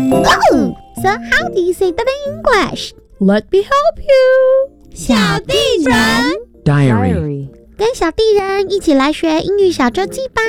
Oh, so how do you say that in English? Let me help you. 小地人 Diary. 跟小地人一起来学英语小周记吧。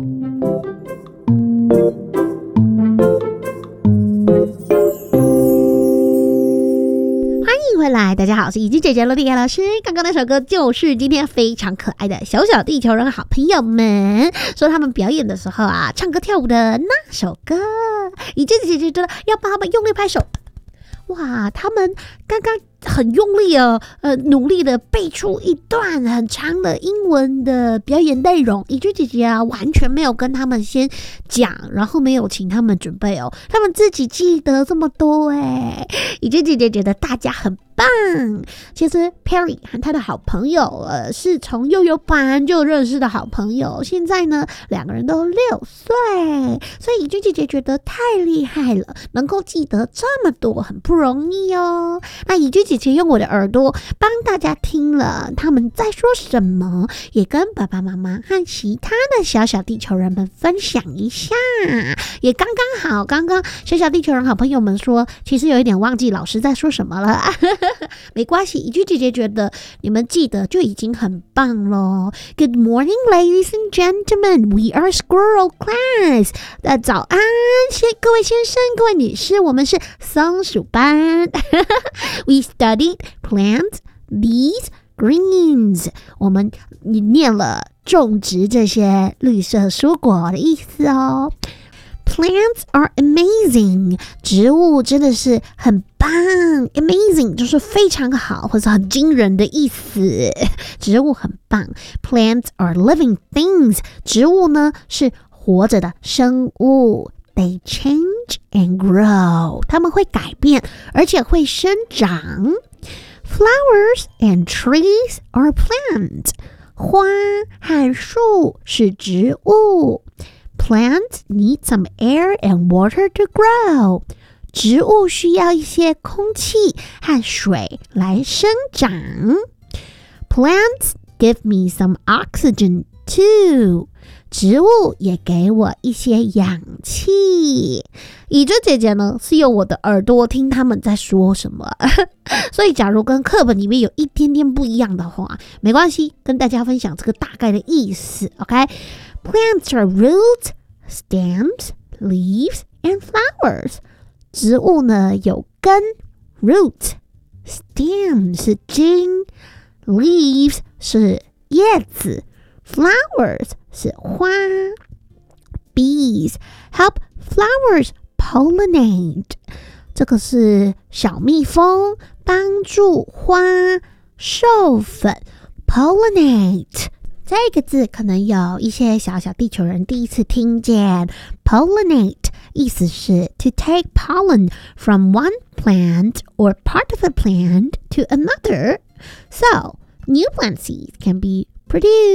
欢迎回来，大家好，我是怡姬姐姐罗丽亚老师。刚刚那首歌就是今天非常可爱的小小地球人好朋友们说他们表演的时候啊，唱歌跳舞的那首歌。怡姬姐姐觉得要帮他们用力拍手。哇，他们刚刚很用力哦，努力的背出一段很长的英文的表演内容。怡姬姐姐啊，完全没有跟他们先讲，然后没有请他们准备哦，他们自己记得这么多哎。怡姬姐姐觉得大家很棒。其实 Perry 和他的好朋友是从幼幼班就认识的好朋友，现在呢两个人都6岁，所以怡姬姐姐觉得太厉害了，能够记得这么多，很不容易哦。那怡姬姐姐用我的耳朵帮大家听了他们在说什么，也跟爸爸妈妈和其他的小小地球人们分享一下，也刚刚好。刚刚小小地球人好朋友们说其实有一点忘记老师在说什么了没关系，怡姬姐姐觉得你们记得就已经很棒咯。 Good morning ladies and gentlemen, we are Squirrel Class. 早安各位先生各位女士，我们是松鼠班We studied plants, leaves, greens. 我们念了种植这些绿色蔬果的意思哦。Plants are amazing. 植物真的是很棒 Amazing 就是非常好或者很惊人的意思，植物很棒。Plants are living things. 植物呢是活着的生物。They change and grow. 它们会改变，而且会生长。Flowers and trees are plants. 花和树是植物。Plants need some air and water to grow. 植物需要一些空气和水来生长。Plants give me some oxygen too. 植物也给我一些氧气。怡姬姐姐呢是用我的耳朵听他们在说什么所以假如跟课本里面有一点点不一样的话没关系，跟大家分享这个大概的意思 OK? Plants are roots, stems, leaves, and flowers. 植物呢有根 root, stem 是茎 leaves 是叶子 flowers 是花 Bees help flowers pollinate. 这个是小蜜蜂帮助花授粉 pollinate这个字可能有一些小小地球人第一次听见 pollinate 意思是 to take pollen from one plant or part of a plant to another. So, new plant seeds can be produced